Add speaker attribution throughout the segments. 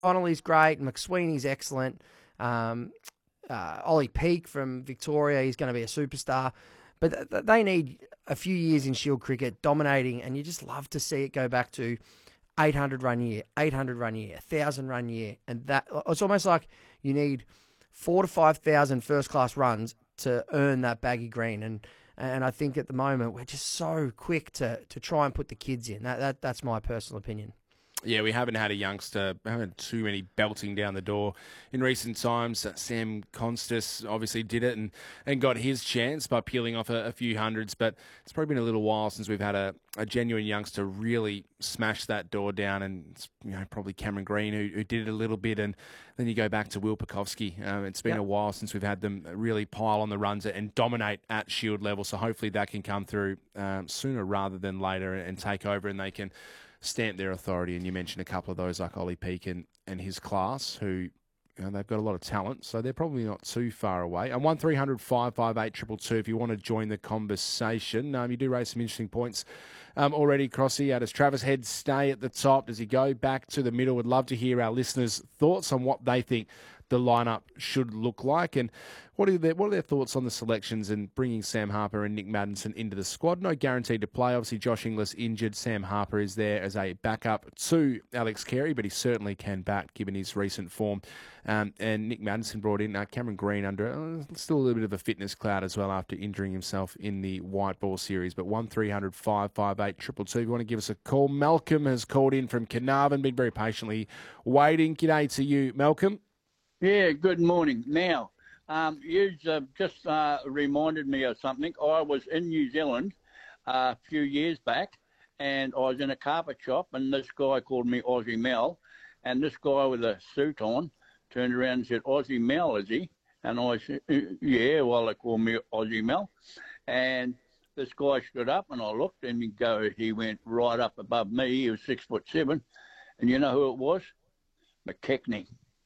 Speaker 1: Connolly's great. McSweeney's excellent. Ollie Peake from Victoria, he's going to be a superstar. But they need a few years in Shield cricket dominating, and you just love to see it go back to 800 run year, 1,000 run year. And that it's almost like you need 4,000 to 5,000 first-class runs to earn that baggy green. And I think at the moment we're just so quick to try and put the kids in. That's my personal opinion.
Speaker 2: Yeah, we haven't had a youngster, haven't had too many belting down the door in recent times. Sam Constas obviously did it and got his chance by peeling off a few hundreds, but it's probably been a little while since we've had a genuine youngster really smash that door down, and it's, probably Cameron Green who did it a little bit, and then you go back to Will Pukowski. It's been a while since we've had them really pile on the runs and dominate at Shield level, so hopefully that can come through sooner rather than later and take over, and they can stamp their authority. And you mentioned a couple of those like Ollie Peake and his class who, they've got a lot of talent, so they're probably not too far away. And 1300 558 222 if you want to join the conversation. You do raise some interesting points already, Crossy. Does Travis Head stay at the top? Does he go back to the middle? Would love to hear our listeners' thoughts on what they think the lineup should look like, and what are their thoughts on the selections and bringing Sam Harper and Nick Maddinson into the squad? No guaranteed to play. Obviously, Josh Inglis injured. Sam Harper is there as a backup to Alex Carey, but he certainly can bat given his recent form. And Nick Maddinson brought in Cameron Green under still a little bit of a fitness cloud as well after injuring himself in the white ball series. But 1300 558 222 if you want to give us a call. Malcolm has called in from Carnarvon, been very patiently waiting. G'day to you, Malcolm.
Speaker 3: Yeah, good morning. Now, you just reminded me of something. I was in New Zealand a few years back, and I was in a carpet shop, and this guy called me Aussie Mel, and this guy with a suit on turned around and said, "Aussie Mel, is he?" And I said, "Yeah, well, they call me Aussie Mel." And this guy stood up, and I looked, and he went right up above me. He was 6'7", and you know who it was? McKechnie.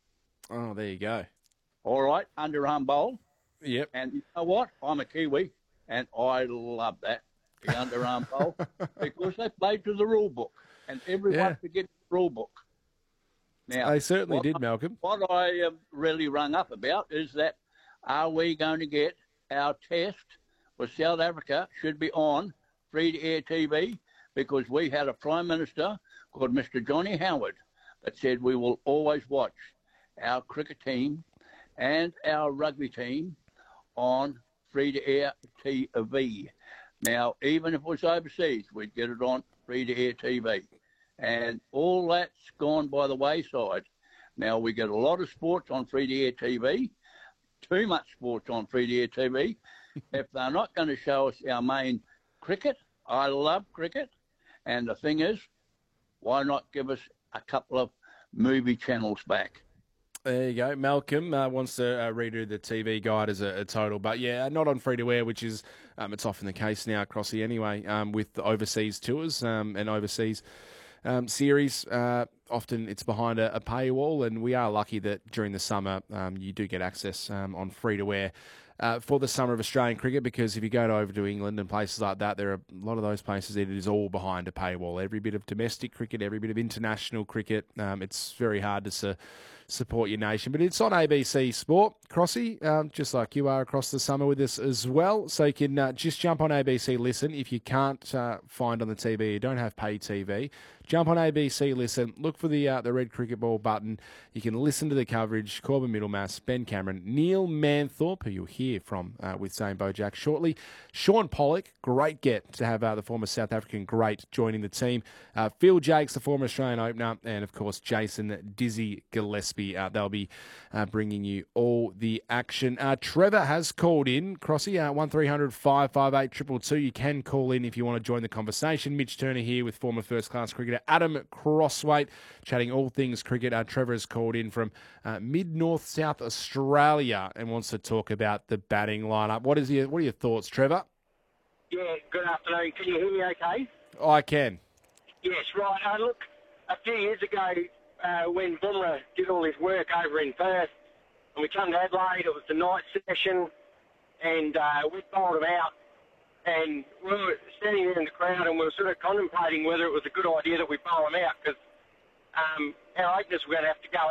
Speaker 2: Oh, there you go.
Speaker 3: All right, underarm bowl.
Speaker 2: Yep.
Speaker 3: And you know what? I'm a Kiwi, and I love that, the underarm bowl, because they played to the rule book, and everyone forgets the rule book. Now,
Speaker 2: they certainly did, Malcolm.
Speaker 3: What I really rung up about is that are we going to get our test for South Africa should be on free-to-air TV, because we had a Prime Minister called Mr. Johnny Howard that said we will always watch our cricket team and our rugby team on free-to-air TV. Now, even if it was overseas, we'd get it on free-to-air TV. And all that's gone by the wayside. Now, we get a lot of sports on free-to-air TV, too much sports on free-to-air TV. If they're not going to show us our main cricket, I love cricket. And the thing is, why not give us a couple of movie channels back?
Speaker 2: There you go. Malcolm wants to redo the TV guide as a total. But, yeah, not on free-to-air, which is it's often the case now, Crossy, anyway, with the overseas tours and overseas series. Often it's behind a paywall, and we are lucky that during the summer you do get access on free-to-air for the summer of Australian cricket, because if you go over to England and places like that, there are a lot of those places it is all behind a paywall. Every bit of domestic cricket, every bit of international cricket, it's very hard to support your nation. But it's on ABC Sport, Crossy, just like you are across the summer with us as well. So you can just jump on ABC Listen. If you can't find on the TV, you don't have pay TV, jump on ABC Listen, look for the red cricket ball button. You can listen to the coverage. Corbin Middlemass, Ben Cameron, Neil Manthorpe, who you'll hear from with Zane Bojack shortly. Sean Pollock, great get to have the former South African great joining the team. Phil Jakes, the former Australian opener, and of course Jason Dizzy Gillespie. They'll be bringing you all the action. Trevor has called in, Crossy, 1300 558 222. You can call in if you want to join the conversation. Mitch Turner here with former first-class cricketer Adam Crossweight, chatting all things cricket. Trevor has called in from mid-north South Australia and wants to talk about the batting lineup. What are your thoughts, Trevor?
Speaker 4: Yeah, good afternoon. Can you hear me okay?
Speaker 2: I can.
Speaker 4: Yes, right. Look, a few years ago, when Bumrah did all his work over in Perth, and we come to Adelaide, it was the night session, and we bowled him out, and we were standing there in the crowd, and we were sort of contemplating whether it was a good idea that we bowl him out, because our openers were going to have to go